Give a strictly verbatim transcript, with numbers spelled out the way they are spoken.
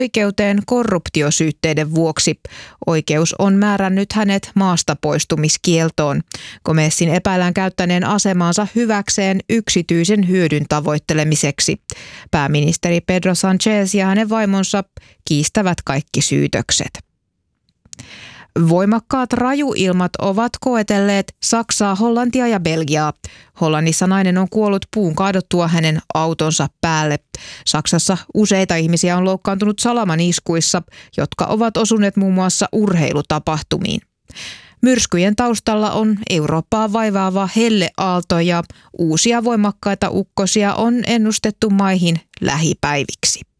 oikeuteen korruptiosyytteiden vuoksi. Oikeus on määrännyt hänet maasta poistumiskieltoon. Gomezin epäillään käyttäneen asemaansa hyväkseen yksityisen hyödyn tavoittelemiseksi. Pääministeri Pedro Sánchez ja hänen vaimonsa kiistävät kaikki syytökset. Voimakkaat rajuilmat ovat koetelleet Saksaa, Hollantia ja Belgiaa. Hollannissa nainen on kuollut puun kaadottua hänen autonsa päälle. Saksassa useita ihmisiä on loukkaantunut salamaniskuissa, jotka ovat osuneet muun muassa urheilutapahtumiin. Myrskyjen taustalla on Eurooppaa vaivaava helleaalto ja uusia voimakkaita ukkosia on ennustettu maihin lähipäiviksi.